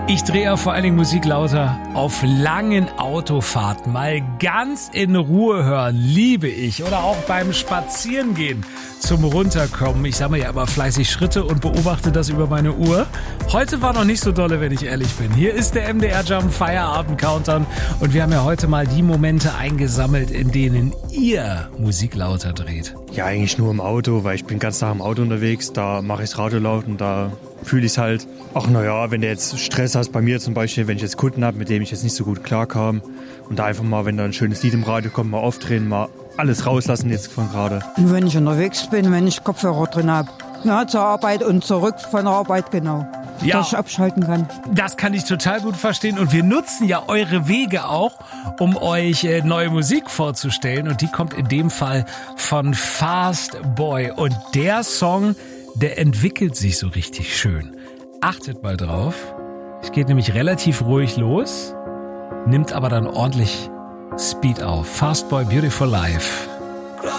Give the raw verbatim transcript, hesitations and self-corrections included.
Ich drehe ja vor allen Dingen Musik lauter auf langen Autofahrten. Mal ganz in Ruhe hören, liebe ich. Oder auch beim Spazierengehen zum Runterkommen. Ich sammle ja immer fleißig Schritte und beobachte das über meine Uhr. Heute war noch nicht so dolle, wenn ich ehrlich bin. Hier ist der M D R Jump Feierabend Countdown. Und wir haben ja heute mal die Momente eingesammelt, in denen ihr Musik lauter dreht. Ja, eigentlich nur im Auto, weil ich bin ganz Tag im Auto unterwegs. Da mache ich das Radio laut und da fühle ich es halt. Ach naja, wenn du jetzt Stress hast, bei mir zum Beispiel, wenn ich jetzt Kunden habe, mit dem ich jetzt nicht so gut klarkam und da einfach mal, wenn da ein schönes Lied im Radio kommt, mal aufdrehen, mal alles rauslassen jetzt von gerade. Und wenn ich unterwegs bin, wenn ich Kopfhörer drin habe, ja, zur Arbeit und zurück von der Arbeit, genau. Ja, dass ich abschalten kann. Das kann ich total gut verstehen und wir nutzen ja eure Wege auch, um euch äh, neue Musik vorzustellen und die kommt in dem Fall von Fast Boy und der Song, der entwickelt sich so richtig schön. Achtet mal drauf, es geht nämlich relativ ruhig los, nimmt aber dann ordentlich Speed auf. Fast Boy, Beautiful Life.